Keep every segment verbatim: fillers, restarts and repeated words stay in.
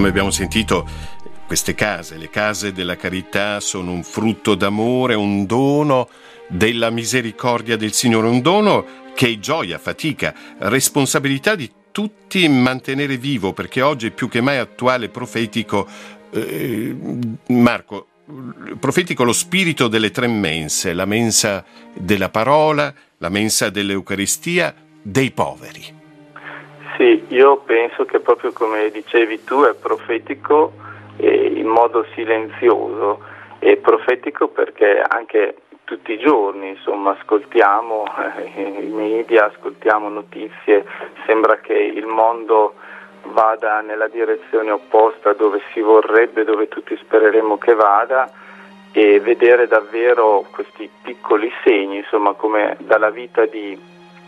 come abbiamo sentito, queste case, le case della carità, sono un frutto d'amore, un dono della misericordia del Signore, un dono che è gioia, fatica, responsabilità di tutti mantenere vivo, perché oggi è più che mai attuale, profetico, eh, Marco, profetico lo spirito delle tre mense, la mensa della parola, la mensa dell'Eucaristia, dei poveri. Sì, io penso che proprio come dicevi tu è profetico eh, in modo silenzioso, è profetico perché anche tutti i giorni insomma ascoltiamo eh, i media, ascoltiamo notizie, sembra che il mondo vada nella direzione opposta dove si vorrebbe, dove tutti spereremo che vada, e vedere davvero questi piccoli segni, insomma, come dalla vita di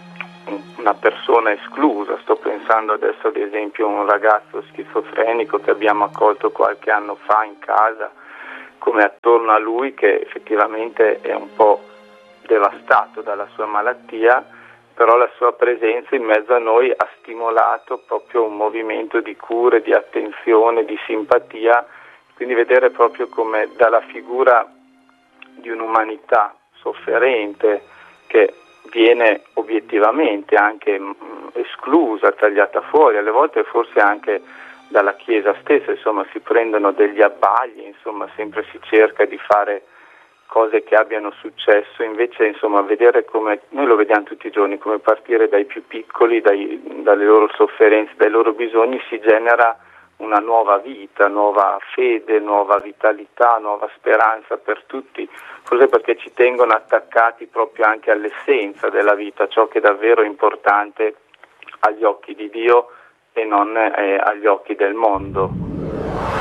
una persona esclusa. Sto pensando adesso ad esempio a un ragazzo schizofrenico che abbiamo accolto qualche anno fa in casa, come attorno a lui, che effettivamente è un po' devastato dalla sua malattia, però la sua presenza in mezzo a noi ha stimolato proprio un movimento di cure, di attenzione, di simpatia, quindi vedere proprio come dalla figura di un'umanità sofferente che viene obiettivamente anche mh, esclusa, tagliata fuori, alle volte forse anche dalla Chiesa stessa, insomma si prendono degli abbagli, insomma sempre si cerca di fare cose che abbiano successo, invece insomma vedere come, noi lo vediamo tutti i giorni, come partire dai più piccoli, dai, dalle loro sofferenze, dai loro bisogni si genera una nuova vita, nuova fede, nuova vitalità, nuova speranza per tutti, forse perché ci tengono attaccati proprio anche all'essenza della vita, ciò che è davvero importante agli occhi di Dio e non eh, agli occhi del mondo.